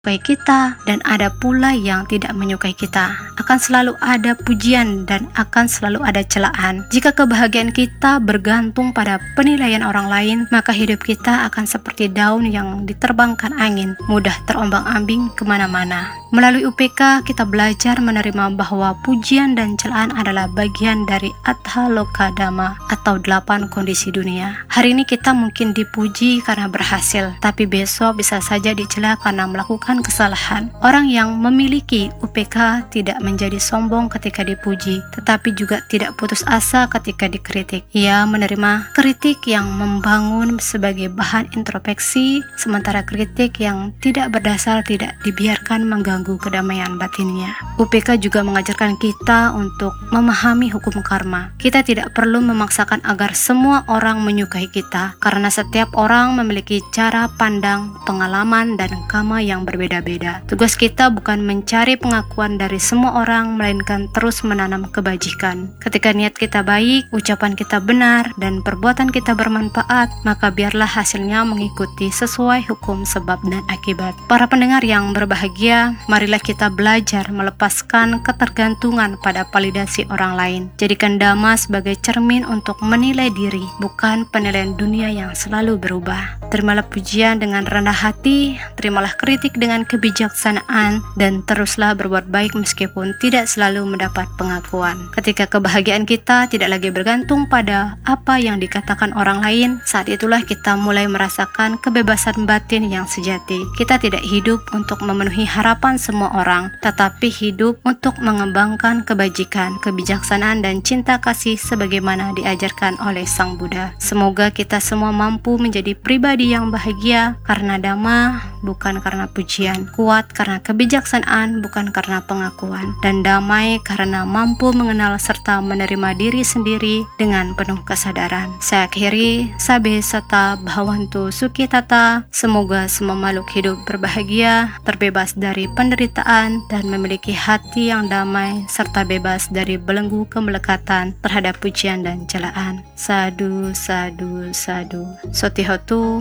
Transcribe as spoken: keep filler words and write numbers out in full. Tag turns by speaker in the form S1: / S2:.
S1: menyukai kita dan ada pula yang tidak menyukai kita. Akan selalu ada pujian dan akan selalu ada celaan. Jika kebahagiaan kita bergantung pada penilaian orang lain, maka hidup kita akan seperti daun yang diterbangkan angin, mudah terombang-ambing kemana-mana. Melalui U P K, kita belajar menerima bahwa pujian dan celaan adalah bagian dari Attha Loka Dhamma atau delapan kondisi dunia. Hari ini kita mungkin dipuji karena berhasil, tapi besok bisa saja dicela karena melakukan kesalahan. Orang yang memiliki U P K tidak menjadi sombong ketika dipuji, tetapi juga tidak putus asa ketika dikritik. Ia menerima kritik yang membangun sebagai bahan introspeksi, sementara kritik yang tidak berdasar tidak dibiarkan mengganggu kedamaian batinnya. U P K juga mengajarkan kita untuk memahami hukum karma. Kita tidak perlu memaksakan agar semua orang menyukai kita, karena setiap orang memiliki cara pandang, pengalaman, dan karma yang berbeda-beda. Tugas kita bukan mencari pengakuan dari semua orang, melainkan terus menanam kebajikan. Ketika niat kita baik, ucapan kita benar, dan perbuatan kita bermanfaat, maka biarlah hasilnya mengikuti sesuai hukum sebab dan akibat. Para pendengar yang berbahagia, marilah kita belajar melepaskan ketergantungan pada validasi orang lain. Jadikan Dhamma sebagai cermin untuk menilai diri, bukan penilaian dunia yang selalu berubah. Terimalah pujian dengan rendah hati, terimalah kritik dengan kebijaksanaan, dan teruslah berbuat baik meskipun tidak selalu mendapat pengakuan. Ketika kebahagiaan kita tidak lagi bergantung pada apa yang dikatakan orang lain, saat itulah kita mulai merasakan kebebasan batin yang sejati. Kita tidak hidup untuk memenuhi harapan semua orang, tetapi hidup untuk mengembangkan kebajikan, kebijaksanaan, dan cinta kasih sebagaimana diajarkan oleh Sang Buddha. Semoga kita semua mampu menjadi pribadi yang bahagia karena Dhamma, bukan karena pujian, kuat karena kebijaksanaan, bukan karena pengakuan, dan damai karena mampu mengenal serta menerima diri sendiri dengan penuh kesadaran. Saya akhiri, Sabe Sata Bhavantu Sukhitata. Semoga semua makhluk hidup berbahagia, terbebas dari penderitaan, dan memiliki hati yang damai serta bebas dari belenggu kemelekatan terhadap pujian dan celaan. Sadu, sadu, sadu. Sotihotu.